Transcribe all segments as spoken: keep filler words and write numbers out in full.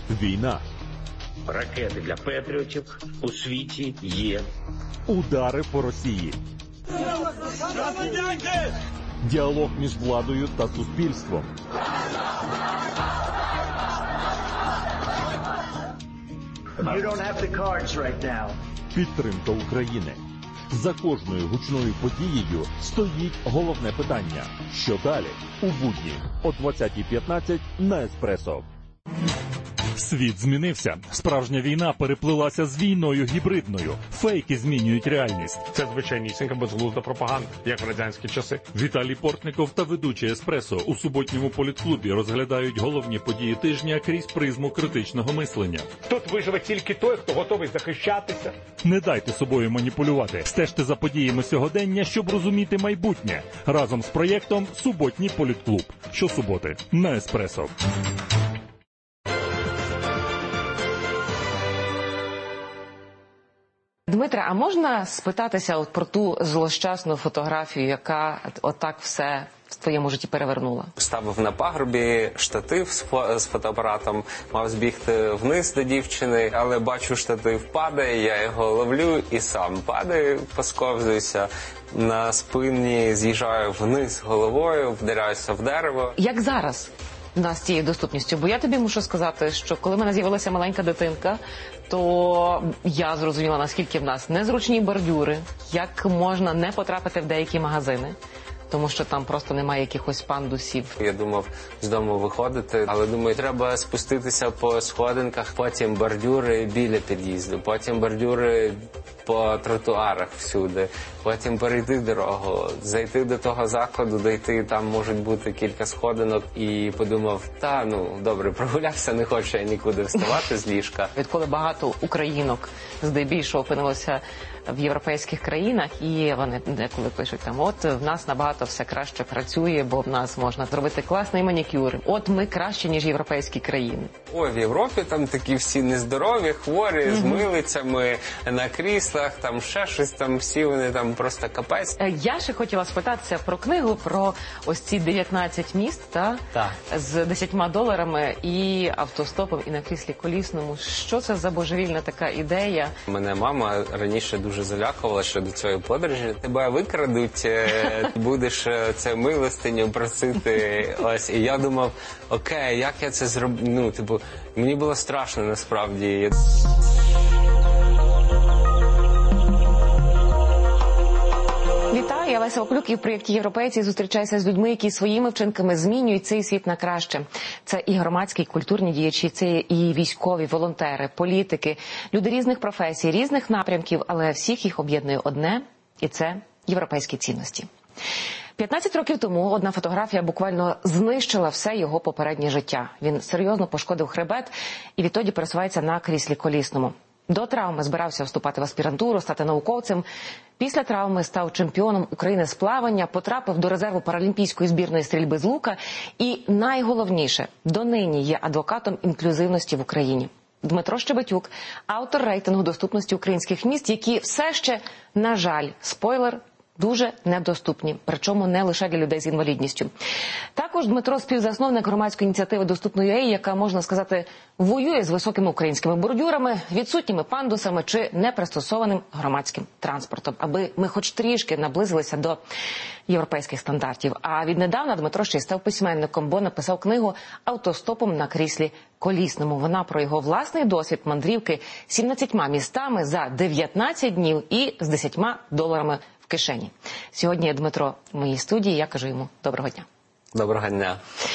Війна. Ракети для Петріотів у світі є. Удари по Росії. Діалог між владою та суспільством. You don't have the cards right now. Підтримка України. За кожною гучною подією стоїть головне питання. Що далі? У будні о двадцятій п'ятнадцять на Еспресо. Світ змінився. Справжня війна переплилася з війною гібридною. Фейки змінюють реальність. Це звичайнісінька безглузда пропаганда, як в радянські часи. Віталій Портников та ведучий Еспресо у суботньому політклубі розглядають головні події тижня крізь призму критичного мислення. Тут виживе тільки той, хто готовий захищатися. Не дайте собою маніпулювати. Стежте за подіями сьогодення, щоб розуміти майбутнє. Разом з проєктом «Суботній політклуб». Щосуботи на Еспресо. Дмитре, а можна спитатися от про ту злощасну фотографію, яка отак все в твоєму житті перевернула? Ставив на пагорбі штатив з, фо з фотоапаратом, мав збігти вниз до дівчини, але бачу, штатив падає, я його ловлю і сам падаю, посковзуюся на спині, з'їжджаю вниз головою, вдаряюся в дерево. Як зараз в нас з цією доступністю? Бо я тобі мушу сказати, що коли в мене з'явилася маленька дитинка, то я зрозуміла, наскільки в нас незручні бордюри, як можна не потрапити в деякі магазини, тому що там просто немає якихось пандусів. Я думав з дому виходити, але думаю, треба спуститися по сходинках, потім бордюри біля під'їзду, потім бордюри по тротуарах всюди, потім перейти дорогу, зайти до того закладу, дойти, там можуть бути кілька сходинок, і подумав, та, ну, добре, прогулявся, не хочу я нікуди вставати з ліжка. Відколи багато українок здебільшого опинилося в європейських країнах, і вони деколи пишуть там, от в нас набагато все краще працює, бо в нас можна зробити класний манікюр. От ми краще, ніж європейські країни. Ой, в Європі там такі всі нездорові, хворі, mm-hmm. з милицями на кріслах, там ще щось, там всі вони там просто капець. Я ще хотіла спитатися про книгу, про ось ці дев'ятнадцять міст, та? Так. З десятьма доларами і автостопом, і на кріслі колісному. Що це за божевільна така ідея? Мене мама раніше дуже залякувала щодо цієї подорожі. Тебе викрадуть, будеш це милостиню просити. Ось, і я думав, окей, як я це зроблю? Ну, типу, мені було страшно насправді. Вітаю, я Леся Оклюк, і в проєкті «Європейці» зустрічаюся з людьми, які своїми вчинками змінюють цей світ на краще. Це і громадські, і культурні діячі, це і військові, волонтери, політики, люди різних професій, різних напрямків, але всіх їх об'єднує одне, і це європейські цінності. п'ятнадцять років тому одна фотографія буквально знищила все його попереднє життя. Він серйозно пошкодив хребет і відтоді пересувається на кріслі колісному. До травми збирався вступати в аспірантуру, стати науковцем. Після травми став чемпіоном України з плавання, потрапив до резерву паралімпійської збірної стрільби з лука і, найголовніше, донині є адвокатом інклюзивності в Україні. Дмитро Щебетюк – автор рейтингу доступності українських міст, які все ще, на жаль, спойлер, дуже недоступні, причому не лише для людей з інвалідністю. Також Дмитро – співзасновник громадської ініціативи «Доступно.ua», яка, можна сказати, воює з високими українськими бордюрами, відсутніми пандусами чи непристосованим громадським транспортом, аби ми хоч трішки наблизилися до європейських стандартів. А віднедавна Дмитро ще й став письменником, бо написав книгу «Автостопом на кріслі колісному». Вона про його власний досвід мандрівки сімнадцятьма містами за дев'ятнадцять днів і з десятьма доларами в кишені. Сьогодні Дмитро в моїй студії, я кажу йому доброго дня. Доброго дня.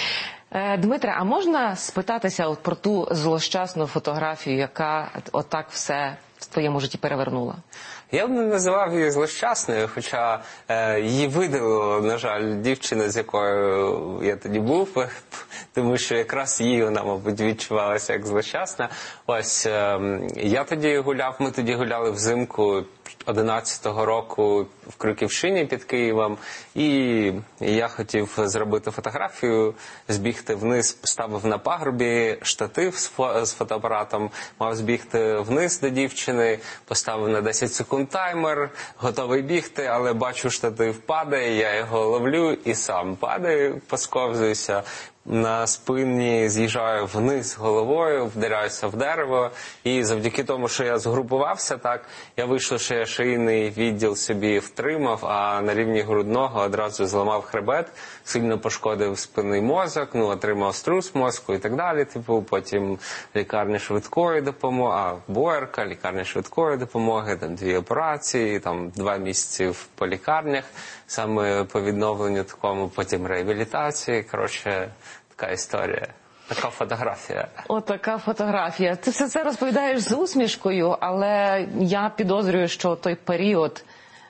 Дмитре, а можна спитатися от про ту злощасну фотографію, яка отак все в твоєму житті перевернула? Я б не називав її злощасною, хоча е, її видала, на жаль, дівчина, з якою я тоді був, тому що якраз її вона, мабуть, відчувалася як злощасна. Ось, е, я тоді гуляв, ми тоді гуляли взимку одинадцятого року в Крюківщині під Києвом, і я хотів зробити фотографію, збігти вниз, ставив на пагорбі штатив з, фо з фотоапаратом, мав збігти вниз до дівчини, поставив на десять секунд таймер, готовий бігти, але бачу, штатив падає, я його ловлю і сам падаю, посковзуюся. на спині з'їжджаю вниз головою, вдаряюся в дерево, і завдяки тому, що я згрупувався так, я вийшов, що я шийний відділ собі втримав, а на рівні грудного одразу зламав хребет, сильно пошкодив спинний мозок, ну, отримав струс мозку і так далі, типу, потім лікарня швидкої допомоги, а БОЕРка, лікарня швидкої допомоги, там дві операції, там два місяці в полікарнях, саме по відновленню такому, потім реабілітації, коротше, така історія. Така фотографія. Отака фотографія. Ти все це розповідаєш з усмішкою, але я підозрюю, що той період,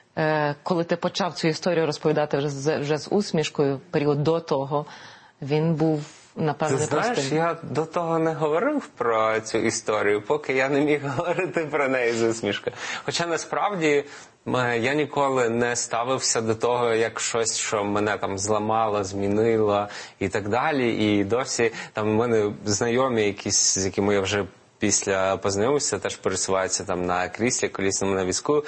е, коли ти почав цю історію розповідати вже з, вже з усмішкою, період до того, він був, напевно, Ти знаєш, непростим. я до того не говорив про цю історію, поки я не міг говорити про неї з усмішкою. Хоча насправді я ніколи не ставився до того, як щось, що мене там зламало, змінило і так далі. І досі там в мене знайомі якісь, з якими я вже після познайомився, теж пересуваються там на кріслі, колісному на візку.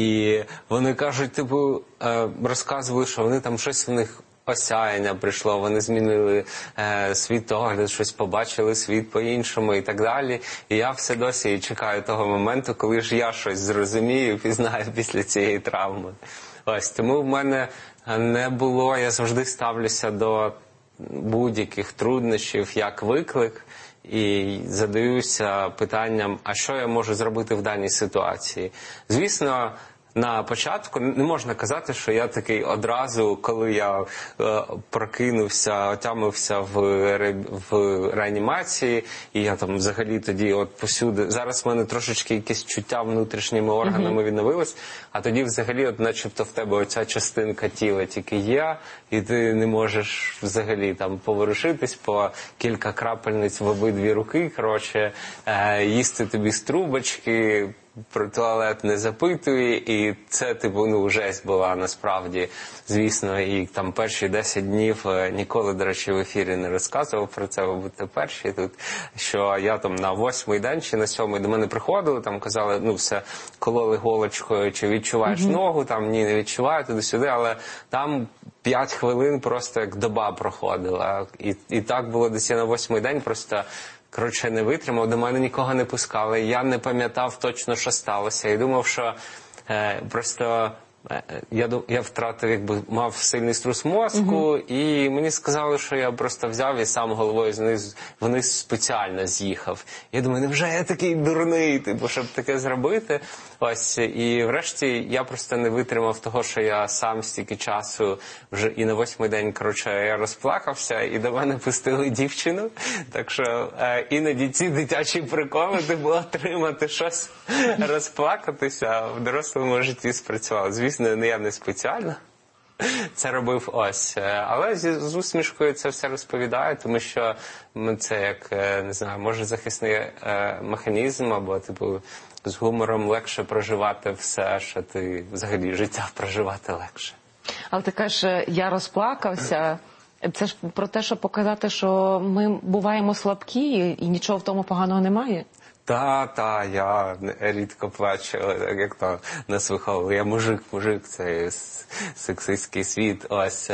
І вони кажуть, типу, розказували, що вони там щось в них осяяння прийшло, вони змінили е, світогляд, щось побачили, світ по-іншому і так далі. І я все досі чекаю того моменту, коли ж я щось зрозумію, пізнаю після цієї травми. Ось, тому в мене не було, я завжди ставлюся до будь-яких труднощів як виклик і задаюся питанням, а що я можу зробити в даній ситуації. Звісно, на початку не можна казати, що я такий одразу, коли я е, прокинувся, отямився в, ре, в реанімації, і я там взагалі тоді от посюди, зараз в мене трошечки якесь чуття внутрішніми органами mm-hmm. відновилось, а тоді взагалі от начебто в тебе оця частинка тіла тільки є, і ти не можеш взагалі там поворушитись, по кілька крапельниць в обидві руки, коротше, е, їсти тобі з трубочки, про туалет не запитує, і це, типу, ну, жесть була насправді, звісно, і там перші десять днів, ніколи, до речі, в ефірі не розказував про це, мабуть, перші тут, що я там на восьмий день чи на сьомий до мене приходили, там казали, ну, все, кололи голочкою, чи відчуваєш mm-hmm. ногу, там, ні, не відчуваю, туди-сюди, але там п'ять хвилин просто як доба проходила, і, і так було десь на восьмий день, просто коротше, не витримав, до мене нікого не пускали, я не пам'ятав точно, що сталося, і думав, що е, просто е, я, я втратив, якби, мав сильний струс мозку, mm-hmm. і мені сказали, що я просто взяв і сам головою вниз, вниз спеціально з'їхав. Я думаю, невже я такий дурний, типу, щоб таке зробити? Ось, і врешті я просто не витримав того, що я сам стільки часу вже і на восьмий день, коротше, я розплакався, і до мене пустили дівчину. Так що е, іноді ці дитячі приколи, типу, отримати щось, розплакатися, в дорослому житті спрацювало. Звісно, не я не спеціально це робив, ось. Але з, з усмішкою це все розповідаю, тому що це як, не знаю, може захисний е, механізм, або, типу, з гумором легше проживати все, що ти взагалі життя проживати легше. Але ти кажеш, я розплакався. Це ж про те, щоб показати, що ми буваємо слабкі і нічого в тому поганого немає? Та, та, я рідко плачу, як то нас виховували. Я мужик, мужик, це сексистський світ. Ось,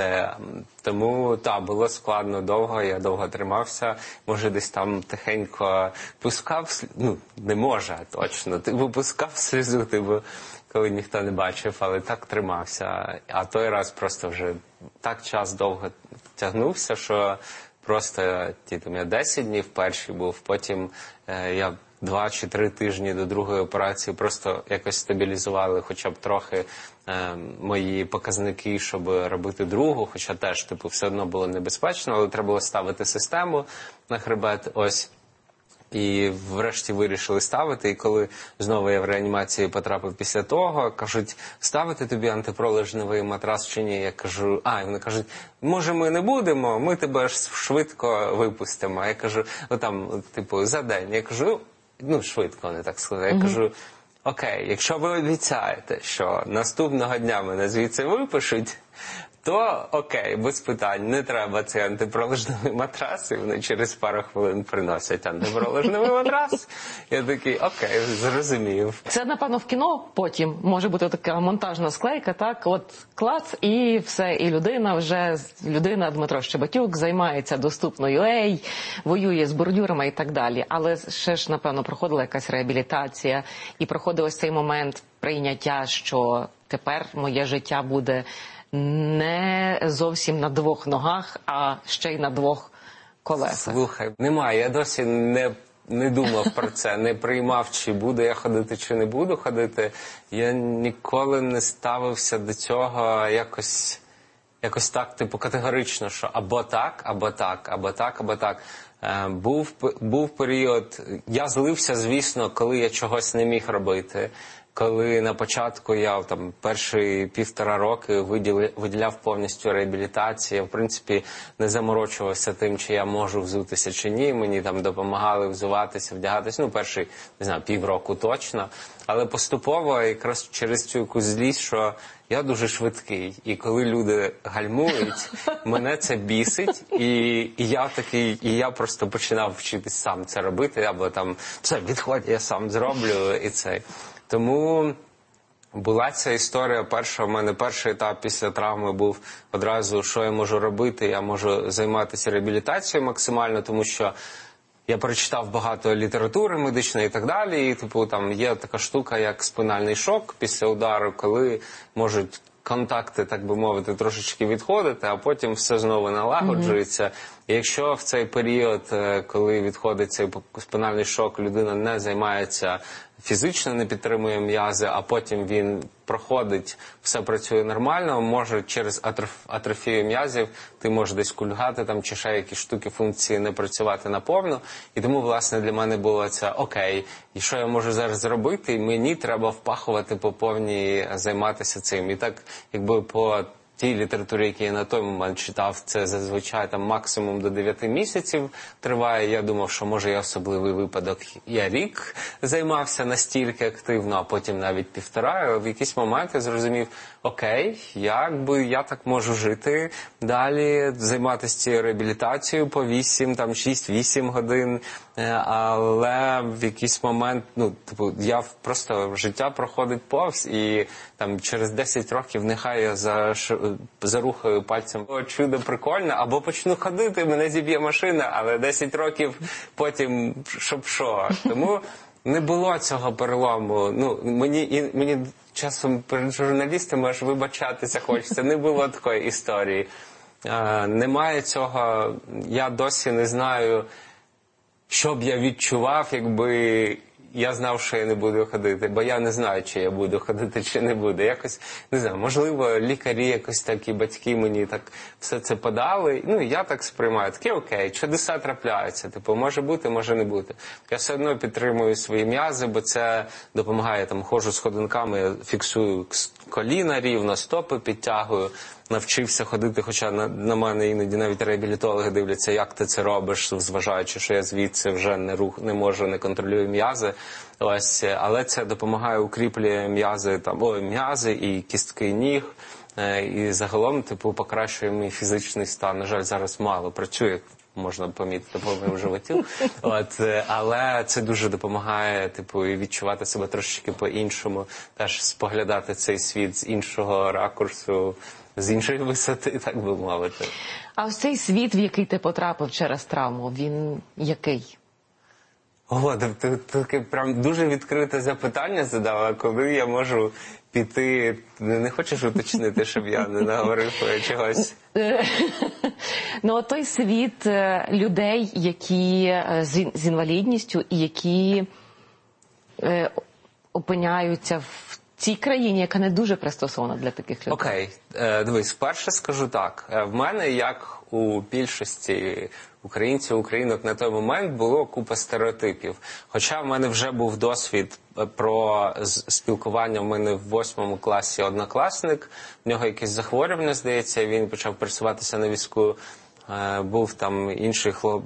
тому, та, було складно довго, я довго тримався. Може, десь там тихенько пускав, ну, не може, точно, ти випускав сльозу, типу, коли ніхто не бачив, але так тримався. А той раз просто вже так час довго тягнувся, що просто, ті, там, я десять днів перший був, потім е, я два чи три тижні до другої операції просто якось стабілізували хоча б трохи е, мої показники, щоб робити другу, хоча теж, типу, все одно було небезпечно, але треба було ставити систему на хребет, ось. І врешті вирішили ставити, і коли знову я в реанімації потрапив після того, кажуть, ставити тобі антипролежневий матрас чи ні? Я кажу, а, і вони кажуть, може ми не будемо, ми тебе ж швидко випустимо. Я кажу, ну там, типу, за день. Я кажу, ну, швидко вони так сказали. Я кажу, окей, якщо ви обіцяєте, що наступного дня мене звідси випишуть, то окей, без питань, не треба цей антипролежневий матрас, і вони через пару хвилин приносять антипролежневий матрас. Я такий, окей, зрозумів. Це, напевно, в кіно потім може бути така монтажна склейка, так, от клац, і все, і людина вже, людина Дмитро Щебетюк займається Доступно.ua, воює з бордюрами і так далі. Але ще ж, напевно, проходила якась реабілітація, і проходив ось цей момент прийняття, що тепер моє життя буде не зовсім на двох ногах, а ще й на двох колесах. Слухай, немає, я досі не, не думав про це, не приймав, чи буду я ходити, чи не буду ходити. Я ніколи не ставився до цього якось, якось так, типу, категорично, що або так, або так, або так, або так. Е, був, був період, я злився, звісно, коли я чогось не міг робити. Коли на початку я там перші півтора роки виділяв, виділяв повністю реабілітацію, я, в принципі, не заморочувався тим, чи я можу взутися чи ні. Мені там допомагали взуватися, вдягатися, ну, перший, не знаю, півроку точно. Але поступово, якраз через цю якусь злість, що я дуже швидкий. І коли люди гальмують, мене це бісить. І, і я такий, і я просто починав вчитись сам це робити, або там, все, відходь, я сам зроблю, і це. Тому була ця історія перша, в мене перший етап після травми був одразу, що я можу робити, я можу займатися реабілітацією максимально, тому що я прочитав багато літератури медичної і так далі, і типу там є така штука, як спинальний шок після удару, коли можуть контакти, так би мовити, трошечки відходити, а потім все знову налагоджується. Mm-hmm. І якщо в цей період, коли відходить цей спинальний шок, людина не займається фізично, не підтримує м'язи, а потім він проходить, все працює нормально, може через атроф, атрофію м'язів ти можеш десь кульгати там, чи ще якісь штуки, функції не працювати наповну. І тому, власне, для мене було це окей, і що я можу зараз зробити? І мені треба впахувати по повній, займатися цим. І так, якби по тій літературі, які я на той момент читав, це зазвичай там максимум до дев'яти місяців триває. Я думав, що може я особливий випадок. Я рік займався настільки активно, а потім навіть півтора. В якийсь момент я зрозумів, окей, якби я так можу жити далі, займатися цією реабілітацією по вісім, там шість-вісім годин. Але в якийсь момент, ну, типу, я просто життя проходить повз, і там через десять років нехай я за, зарухаю пальцем, о, чудо прикольне, або почну ходити, мене зіб'є машина, але десять років потім, щоб що. Тому не було цього перелому. Ну, мені, і, мені часом перед журналістами аж вибачатися хочеться, не було такої історії. А, немає цього, я досі не знаю, що б я відчував, якби я знав, що я не буду ходити, бо я не знаю, чи я буду ходити, чи не буду. Якось, не знаю, можливо, лікарі якось такі, батьки мені так все це подали. Ну, і я так сприймаю, таке окей, чудеса трапляються. Типу, може бути, може не бути. Я все одно підтримую свої м'язи, бо це допомагає, там, ходжу сходинками, фіксую коліна рівно, стопи підтягую. Навчився ходити, хоча на, на мене іноді навіть реабілітологи дивляться, як ти це робиш, зважаючи, що я звідси вже не рух, не можу, не контролюю м'язи. Ось, але це допомагає, укріплює м'язи, там, о, м'язи і кістки ніг. І загалом, типу, покращує мій фізичний стан. На жаль, зараз мало працює, можна помітити по моєму животі. От, але це дуже допомагає, типу, і відчувати себе трошечки по-іншому, теж споглядати цей світ з іншого ракурсу, з іншої висоти, так би мовити. А ось цей світ, в який ти потрапив через травму, він який? О, ти, ти, ти таке прям дуже відкрите запитання задала, коли я можу піти. Не хочеш уточнити, щоб я не наговорив чогось? Ну, той світ людей, які з інвалідністю і які е, опиняються в цій країні, яка не дуже пристосована для таких людей. Окей, е, дивись, перше скажу так. В мене, як у більшості українців, українок на той момент було купа стереотипів. Хоча в мене вже був досвід про спілкування, в мене в восьмому класі однокласник, в нього якесь захворювання, здається, він почав пересуватися на візку. Е, був там інший хлоп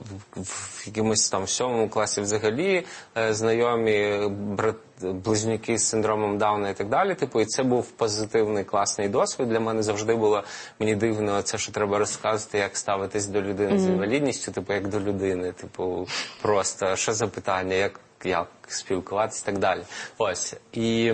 в якомусь там сьомому класі взагалі, е, знайомі брат, близнюки з синдромом Дауна і так далі. Типу, і це був позитивний, класний досвід. Для мене завжди було, мені дивно, це, що треба розказувати, як ставитись до людини mm-hmm. з інвалідністю, типу, як до людини. Типу, просто, що за питання, як, як спілкуватися і так далі. Ось. І...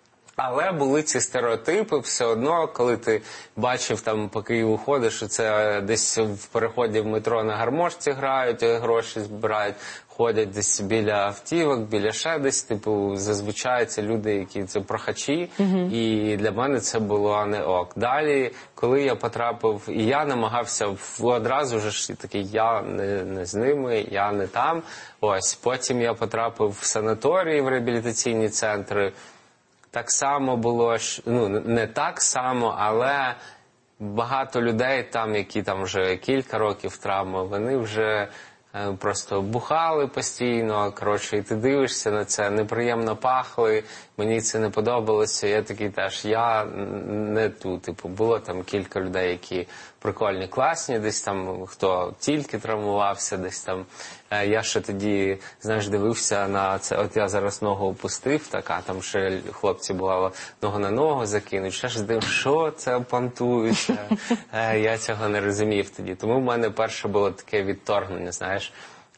Але були ці стереотипи, все одно, коли ти бачив там по Києву ходиш, що це десь в переході в метро на гармошці грають, гроші збирають, ходять десь біля автівок, біля ще десь, типу, зазвичай це люди, які це прохачі, mm-hmm. і для мене це було не ок. Далі, коли я потрапив, і я намагався одразу ж такий, я не, не з ними, я не там, ось, потім я потрапив в санаторії, в реабілітаційні центри. Так само було, ну, не так само, але багато людей там, які там вже кілька років травми, вони вже е, просто бухали постійно, коротше, і ти дивишся на це, неприємно пахли, мені це не подобалося, я такий теж, я не тут, типу, було там кілька людей, які прикольні, класні, десь там, хто тільки травмувався, десь там, е, я ще тоді, знаєш, дивився на це, от я зараз ногу опустив, така, там ще хлопці бувало ногу на ногу закинуть, ще ж дивив, що це понтується, е, я цього не розумів тоді, тому в мене перше було таке відторгнення, знаєш,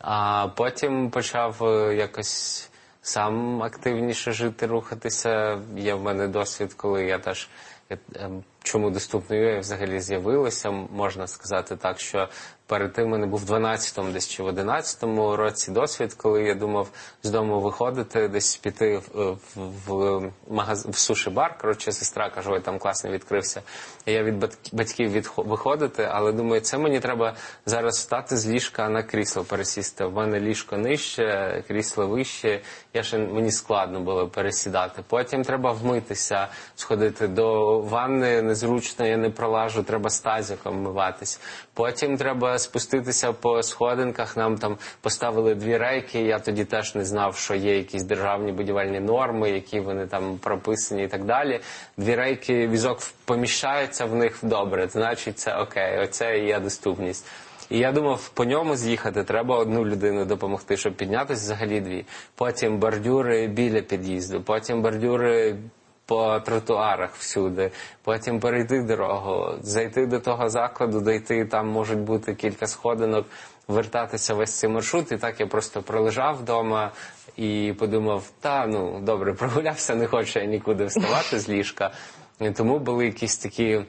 а потім почав е, якось сам активніше жити, рухатися, є в мене досвід, коли я теж, я, е, чому доступно.ua взагалі з'явилося, можна сказати так, що перед тим в мене був в дванадцятому десь чи в одинадцятому році досвід, коли я думав з дому виходити, десь піти в, в, в, магаз... в суші-бар, коротше, сестра каже, ой, там класно відкрився. І я від батьків від... виходити, але думаю, це мені треба зараз встати з ліжка на крісло пересісти. В мене ліжко нижче, крісло вище, я ще, мені складно було пересідати. Потім треба вмитися, сходити до ванни, незручно, я не пролажу, треба з тазиком вмиватись. Потім треба спуститися по сходинках, нам там поставили дві рейки, я тоді теж не знав, що є якісь державні будівельні норми, які вони там прописані і так далі. Дві рейки, візок поміщається в них добре, значить це окей, оце і є доступність. І я думав, по ньому з'їхати треба одну людину допомогти, щоб піднятися, взагалі дві. Потім бордюри біля під'їзду, потім бордюри по тротуарах всюди, потім перейти дорогу, зайти до того закладу, дойти, там можуть бути кілька сходинок, вертатися весь цей маршрут. І так я просто пролежав вдома і подумав, та, ну, добре, прогулявся, не хочу я нікуди вставати з ліжка. І тому були якісь такі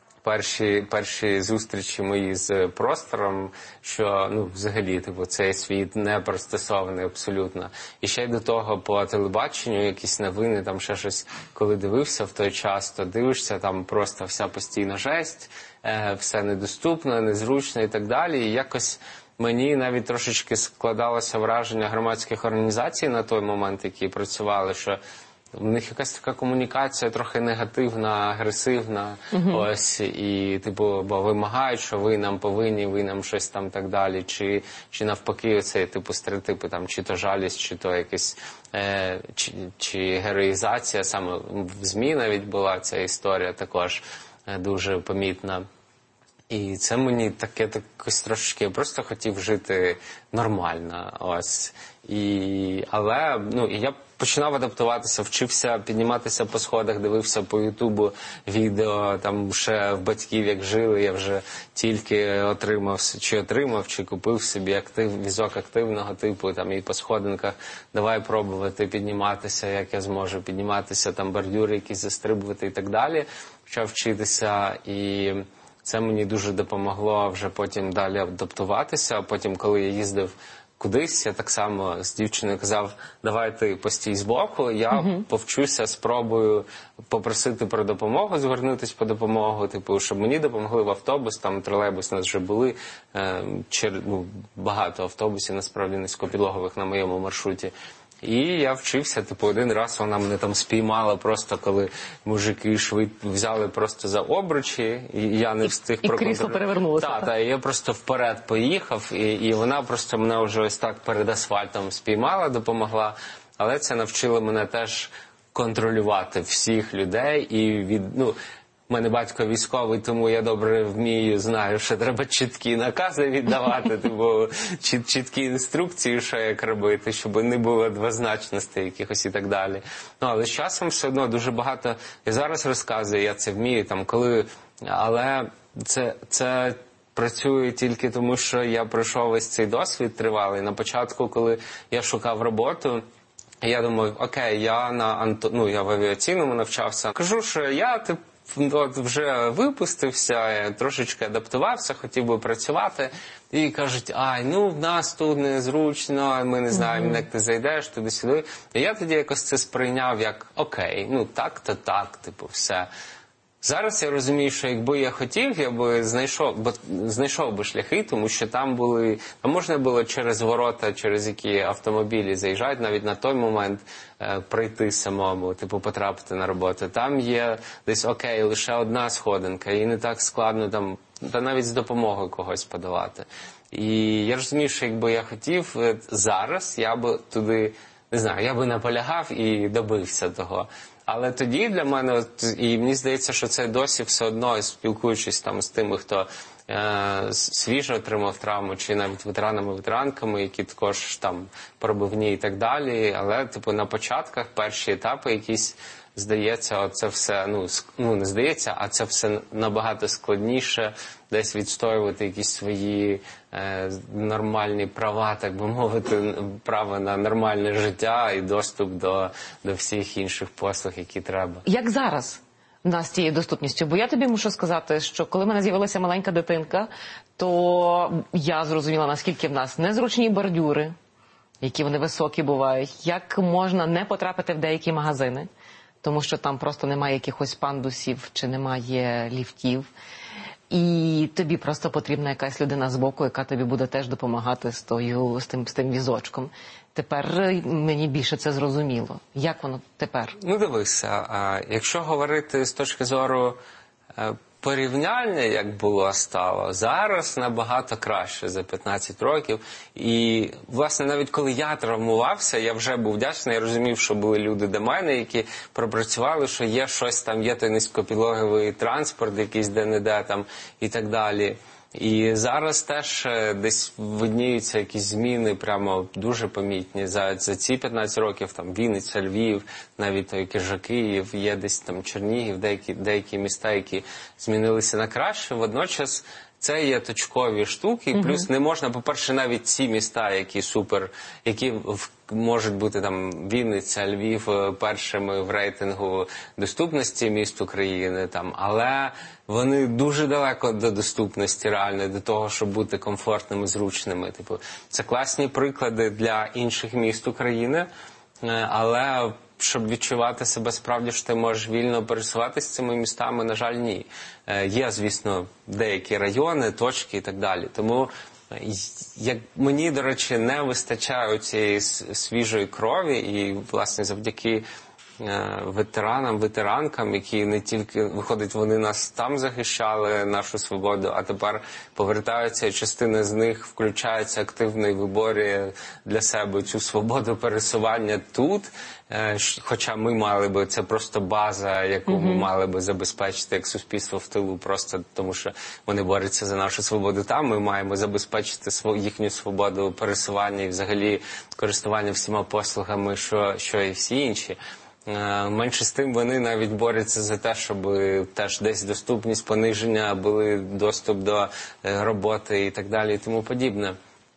перші, перші зустрічі мої з простором, що, ну, взагалі, типу, цей світ не пристосований абсолютно. І ще й до того по телебаченню, якісь новини, там ще щось, коли дивився в той час, то дивишся, там просто вся постійна жесть, е, все недоступно, незручно і так далі. І якось мені навіть трошечки складалося враження громадських організацій на той момент, які працювали, що в них якась така комунікація трохи негативна, агресивна, uh-huh. ось, і, типу, бо вимагають, що ви нам повинні, ви нам щось там так далі, чи, чи навпаки, оцей, типу, стереотипи, там, чи то жалість, чи то якась, е, чи, чи героїзація, саме в ЗМІ навіть була ця історія також е, дуже помітна. І це мені таке, такось трошечки, я просто хотів жити нормально, ось. І, але, ну, і я починав адаптуватися, вчився підніматися по сходах, дивився по Ютубу відео, там ще в батьків як жили, я вже тільки отримав, чи отримав, чи купив собі актив, візок активного типу, там і по сходинках, давай пробувати підніматися, як я зможу підніматися, там бордюри якісь застрибувати і так далі. Почав вчитися, і це мені дуже допомогло вже потім далі адаптуватися. Потім, коли я їздив кудись, я так само з дівчиною казав, давай ти постій збоку, я uh-huh. повчуся, спробую попросити про допомогу, звернутися по допомогу, типу, щоб мені допомогли в автобус, там тролейбус у нас вже були, е, чер, ну, багато автобусів, насправді, низькопідлогових на моєму маршруті. І я вчився, типу, один раз вона мене там спіймала просто, коли мужики швид взяли просто за обручі, і я не встиг проконтролювати. І крісло перевернулося. Так, так, і я просто вперед поїхав, і, і вона просто мене вже ось так перед асфальтом спіймала, допомогла. Але це навчило мене теж контролювати всіх людей і від, ну, У мене батько військовий, тому я добре вмію, знаю, що треба чіткі накази віддавати, типу, чіт, чіткі інструкції, що як робити, щоб не було двозначностей якихось і так далі. Ну, але з часом все одно дуже багато, я зараз розказую, я це вмію, там, коли, але це, це працює тільки тому, що я пройшов весь цей досвід тривалий. На початку, коли я шукав роботу, я думав, окей, я на Анто... ну, я в авіаційному навчався. Кажу, що я, типу, от вже випустився, трошечки адаптувався, хотів би працювати. І кажуть, ай, ну в нас тут незручно, ми не знаємо, mm-hmm. як ти зайдеш туди-сюди. І я тоді якось це сприйняв як, окей, ну так-то так, типу, все. Зараз я розумію, що якби я хотів, я би знайшов, бо знайшов би шляхи, тому що там були, там можна було через ворота, через які автомобілі заїжджають, навіть на той момент е, прийти самому, типу потрапити на роботу. Там є десь, окей, лише одна сходинка, і не так складно там, та навіть з допомогою когось подавати. І я розумію, що якби я хотів, зараз я би туди, не знаю, я би наполягав і добився того. Але тоді для мене, от, і мені здається, що це досі все одно, спілкуючись там з тими, хто е, свіжо отримав травму, чи навіть ветеранами-ветеранками, які також там пробивні і так далі. Але, типу, на початках, перші етапи якісь, здається, це все, ну, ну, не здається, а це все набагато складніше, десь відстоювати якісь свої е, нормальні права, так би мовити, право на нормальне життя і доступ до, до всіх інших послуг, які треба. Як зараз в нас з цією доступністю? Бо я тобі мушу сказати, що коли в мене з'явилася маленька дитинка, то я зрозуміла, наскільки в нас незручні бордюри, які вони високі бувають, як можна не потрапити в деякі магазини, тому що там просто немає якихось пандусів чи немає ліфтів. І тобі просто потрібна якась людина збоку, яка тобі буде теж допомагати з, тою, з, тим, з тим візочком. Тепер мені більше це зрозуміло. Як воно тепер? Ну, дивися, а, якщо говорити з точки зору а, порівняння, як було стало, зараз набагато краще за п'ятнадцять років. І, власне, навіть коли я травмувався, я вже був вдячний, я розумів, що були люди до мене, які пропрацювали, що є щось там, є той низькопідлоговий транспорт, якийсь де-не-де там і так далі. І зараз теж десь видніються якісь зміни прямо дуже помітні. За, за ці п'ятнадцять років там Вінниця, Львів, навіть той же Київ, є десь там Чернігів, деякі, деякі міста, які змінилися на краще. Водночас це є точкові штуки, mm-hmm. плюс не можна, по-перше, навіть ці міста, які супер, які в, можуть бути там Вінниця, Львів першими в рейтингу доступності міст України, там, але вони дуже далеко до доступності реально, до того, щоб бути комфортними, зручними. Типу, це класні приклади для інших міст України, але щоб відчувати себе справді, що ти можеш вільно пересуватися цими містами, на жаль, ні. Є, звісно, деякі райони, точки і так далі. Тому як мені, до речі, не вистачає цієї свіжої крові і, власне, завдяки ветеранам, ветеранкам, які не тільки, виходить, вони нас там захищали, нашу свободу, а тепер повертаються, і частина з них включається активно і виборює для себе цю свободу пересування тут, хоча ми мали би, це просто база, яку mm-hmm. ми мали би забезпечити як суспільство в тилу, просто тому що вони борються за нашу свободу там, ми маємо забезпечити їхню свободу пересування і взагалі користування всіма послугами, що, що і всі інші. Менше з тим, вони навіть борються за те, щоб теж десь доступність, пониження, були доступ до роботи і так далі і тому подібне.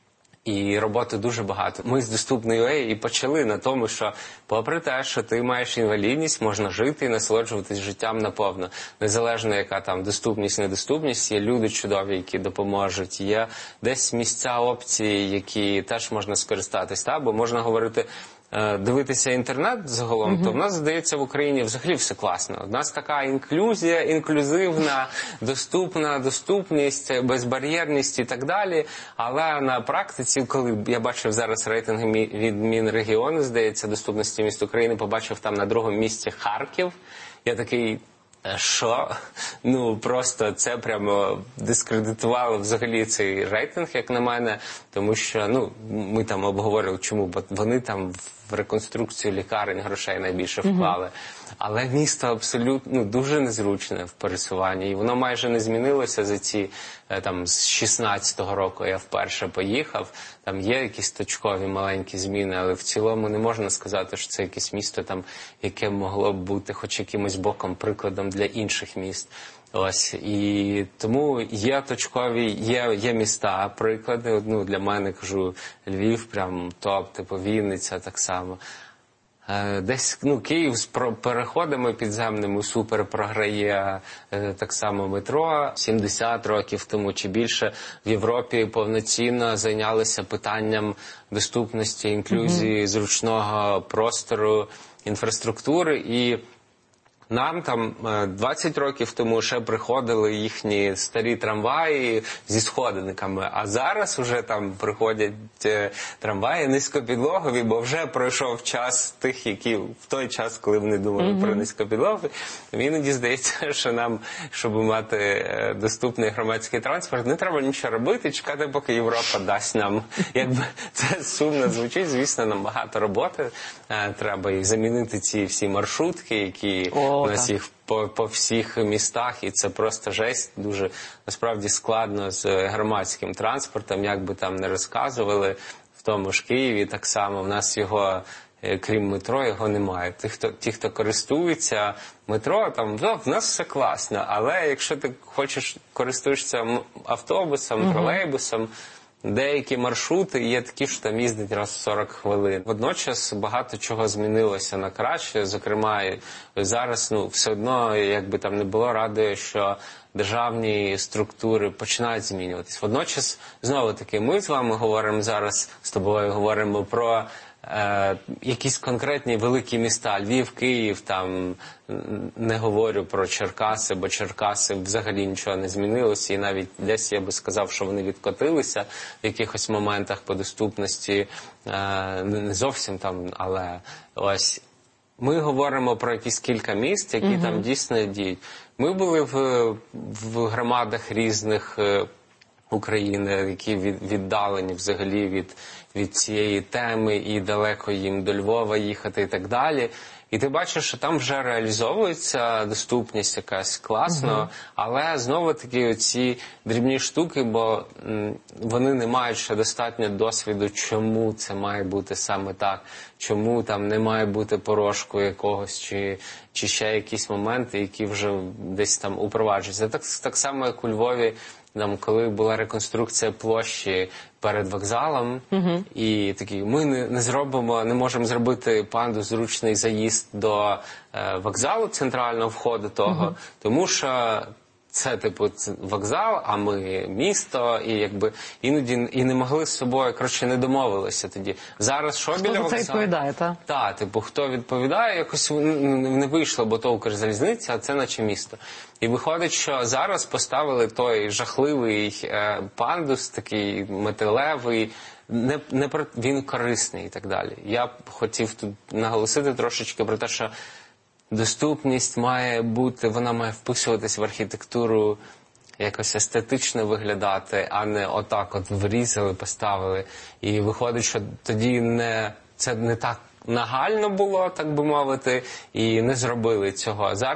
І роботи дуже багато. Ми з Доступний.ю а і почали на тому, що попри те, що ти маєш інвалідність, можна жити і насолоджуватись життям наповно. Незалежно, яка там доступність, недоступність, є люди чудові, які допоможуть, є десь місця, опції, які теж можна скористатись. Та? Бо можна говорити, дивитися інтернет загалом, mm-hmm. то в нас, здається, в Україні взагалі все класно. У нас така інклюзія, інклюзивна, доступна, доступність, безбар'єрність і так далі. Але на практиці, коли я бачив зараз рейтинги від Мінрегіону, здається, доступності міст України, побачив там на другому місці Харків. Я такий, Що? Ну, просто це прямо дискредитувало взагалі цей рейтинг, як на мене, тому що, ну, ми там обговорили, чому, бо вони там в реконструкцію лікарень грошей найбільше вклали. Mm-hmm. Але місто абсолютно, ну, дуже незручне в пересуванні, і воно майже не змінилося за ці, там, з шістнадцятого року я вперше поїхав, там є якісь точкові маленькі зміни, але в цілому не можна сказати, що це якесь місто, там, яке могло б бути хоч якимось боком прикладом для інших міст. Ось, і тому є точкові, є, є міста, приклади, ну, для мене, кажу, Львів прям топ, типу Вінниця так само. Десь, ну, Київ з переходами підземними супер програє, так само метро. сімдесят років тому чи більше в Європі повноцінно зайнялися питанням доступності, інклюзії, mm-hmm. зручного простору, інфраструктури. І нам там двадцять років тому ще приходили їхні старі трамваї зі сходинками, а зараз уже там приходять трамваї низькопідлогові, бо вже пройшов час тих, які в той час, коли вони думали mm-hmm. про низькопідлогові. Іноді здається, що нам, щоб мати доступний громадський транспорт, не треба нічого робити, чекати, поки Європа дасть нам. Якби це сумно звучить, звісно, нам багато роботи треба і замінити ці всі маршрутки, які О, у нас їх по, по всіх містах, і це просто жесть, дуже насправді складно з громадським транспортом, як би там не розказували, в тому ж Києві так само, в нас його, крім метро, його немає. Ті, хто, ті, хто користується метро, там, в нас все класно, але якщо ти хочеш, користуєшся автобусом, угу. тролейбусом, деякі маршрути є такі, що там їздить раз в сорок хвилин. Водночас багато чого змінилося на краще. Зокрема, зараз, ну, все одно, як би там не було, радує, що державні структури починають змінюватись. Водночас, знову-таки, ми з вами говоримо зараз, з тобою говоримо про Е, якісь конкретні великі міста, Львів, Київ, там не говорю про Черкаси, бо Черкаси взагалі нічого не змінилося, і навіть десь я би сказав, що вони відкотилися в якихось моментах по доступності, е, не зовсім там, але ось ми говоримо про якісь кілька міст, які угу. там дійсно діють. Ми були в, в громадах різних України, які віддалені взагалі від, від цієї теми і далеко їм до Львова їхати і так далі. І ти бачиш, що там вже реалізовується доступність якась класно, угу. але знову-таки оці дрібні штуки, бо м, вони не мають ще достатньо досвіду, чому це має бути саме так, чому там не має бути порошку якогось, чи, чи ще якісь моменти, які вже десь там упроваджуються. Так, так само, як у Львові, там, коли була реконструкція площі перед вокзалом, uh-huh. і такі, ми не, не зробимо, не можемо зробити панду зручний заїзд до е, вокзалу, центрального входу того, uh-huh. тому що це, типу, вокзал, а ми місто, і якби іноді і не могли з собою, коротше, не домовилися тоді. Зараз що хто біля вокзалу? Хто за це відповідає, так? Так, типу, хто відповідає, якось не вийшло, бо то Укрзалізниця, а це наче місто. І виходить, що зараз поставили той жахливий е, пандус, такий металевий, не, не про, він корисний і так далі. Я б хотів тут наголосити трошечки про те, що доступність має бути, вона має вписуватись в архітектуру, якось естетично виглядати, а не отак от врізали, поставили. І виходить, що тоді не, це не так нагально було, так би мовити, і не зробили цього. Зараз